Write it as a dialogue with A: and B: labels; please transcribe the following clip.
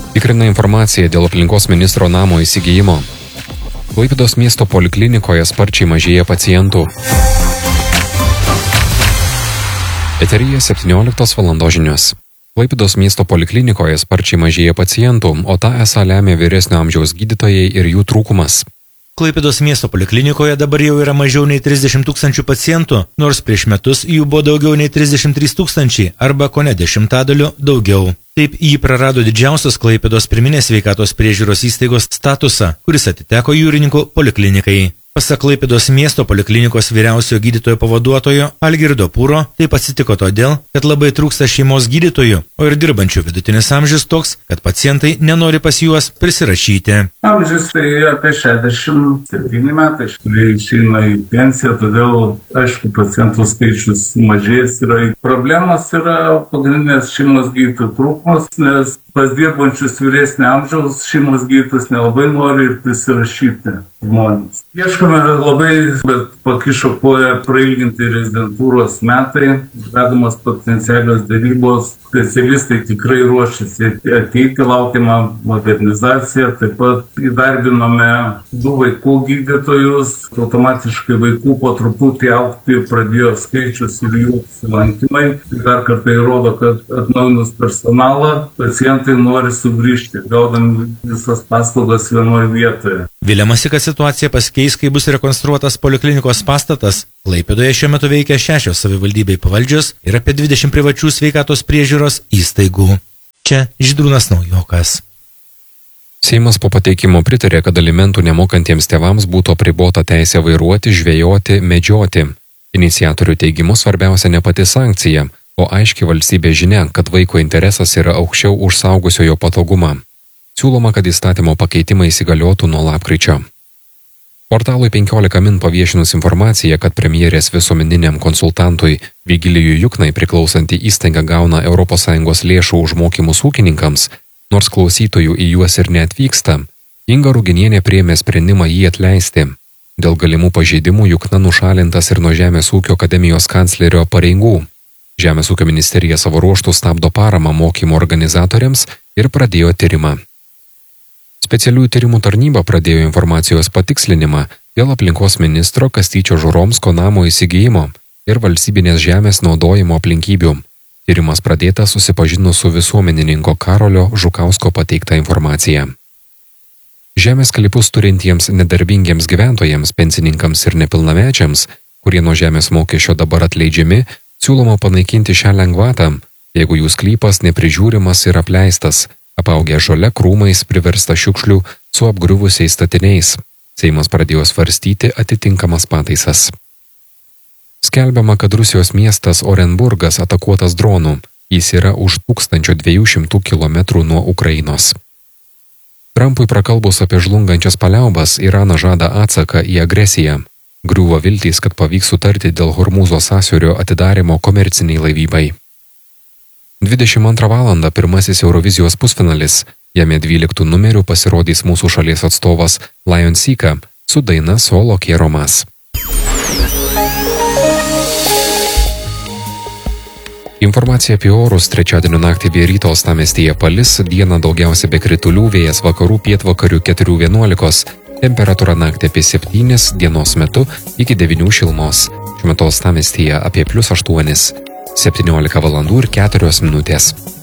A: Tikrina informaciją dėl aplinkos ministro namo įsigijimo. Klaipėdos miesto poliklinikoje sparčiai mažėja pacientų. Eteryje 17 valandos žinios. Klaipėdos miesto poliklinikoje sparčiai mažėja pacientų, o tą esą lemia vyresnio amžiaus gydytojai ir jų trūkumas.
B: Klaipėdos miesto poliklinikoje dabar jau yra mažiau nei 30 000 pacientų, nors prieš metus jų buvo daugiau nei 33 000 arba kone 10% daugiau. Taip jį prarado didžiausios Klaipėdos pirminės sveikatos priežiūros įstaigos statusą, kuris atiteko Jūrininkų poliklinikai. Pasak Klaipėdos miesto poliklinikos vyriausiojo gydytojo pavaduotojo Algirdo Pūro, taip atsitiko todėl, kad labai trūksta šeimos gydytojų, o ir dirbančių vidutinis amžius toks, kad pacientai nenori pas juos prisirašyti.
C: Amžius tai apie 67 metai, kurie išeina į pensiją, todėl, aišku, pacientų skaičius mažės. Problemas yra pagrindinės šeimos gydytojų trūkumas, nes pas dirbančius vyresnio amžiaus šeimos gydytojus nelabai nori ir prisirašyti žmonės. Ieškome labai, bet pakišo koją prailginti rezidentūros metai, vedamas potencialios darybos, specialistai tikrai ruošiasi ateiti, laukiama modernizacija, taip pat įdarbinome 2 vaikų gydytojus, automatiškai vaikų po truputį augti pradėjo skaičius ir jų apsilankymai. Dar kartą įrodo, kad atnaujinus personalą pacientai nori sugrįžti, gaudami visas paslaugas vienoje vietoje.
B: Viliamasi, kad situacija pasikeis, kai bus rekonstruotas poliklinikos pastatas. Klaipėdoje šiuo metu veikia 6 savivaldybei pavaldžios ir apie 20 privačių sveikatos priežiūros įstaigų. Čia Žydrūnas Naujokas.
A: Seimas po pateikimo pritarė, kad alimentų nemokantiems tėvams būtų apribota teisė vairuoti, žvejoti, medžioti. Iniciatorių teigimu svarbiausia ne pati sankcija, o aiški valstybės žinia, kad vaiko interesas yra aukščiau už saugusiojo patogumą. Siūloma, kad įstatymo pakeitimai įsigaliotų nuo lapkričio. Portalui 15 min paviešinus informaciją, kad premjerės visuomeniniam konsultantui Vigilijui Juknai priklausanti įstaiga gauna ES lėšų už mokymus ūkininkams, nors klausytojų į juos ir neatvyksta, Inga Ruginienė priėmė sprendimą jį atleisti. Dėl galimų pažeidimų Jukna nušalintas ir nuo Žemės ūkio akademijos kanclerio pareigų. Žemės ūkio ministerija savo ruožtų stabdo paramą mokymo organizatoriams ir pradėjo tyrimą. Specialiųjų tyrimų tarnyba pradėjo informacijos patikslinimą dėl aplinkos ministro Kastyčio Žuromsko namo įsigijimo ir valstybinės žemės naudojimo aplinkybių. Tyrimas pradėtas susipažinus su visuomenininko Karolio Žukausko pateikta informacija. Žemės sklypus turintiems nedarbingiems gyventojams, pensininkams ir nepilnamečiams, kurie nuo žemės mokesčio dabar atleidžiami, siūloma panaikinti šią lengvatą, jeigu jų sklypas neprižiūrimas ir apleistas, apaugę žole, krūmais, priversta šiukšlių su apgriuvusiais statiniais. Seimas pradėjo svarstyti atitinkamas pataisas. Skelbiama, kad Rusijos miestas Orenburgas atakuotas dronų. Jis yra už 1200 km nuo Ukrainos. Trumpui prakalbus apie žlungančias paliaubas, Iranas žada atsaką į agresiją. Griūva viltys, kad pavyks sutarti dėl Hormūzo sąsiaurio atidarimo komerciniai laivybai. 22 valandą pirmasis Eurovizijos pusfinalis. Jame 12 numerių pasirodys mūsų šalies atstovas Lion Sika su daina Solo Kieromas. Informacija apie orus: trečiadienio naktį bei ryto uostamiestyje palis, dieną daugiausia be kritulių, vėjas vakarų pietvakarių 4–11, temperatūra naktį apie 7, dienos metu iki 9 šilumos. Šiuo metu uostamiestyje apie +8. 17 valandų ir 4 minutės.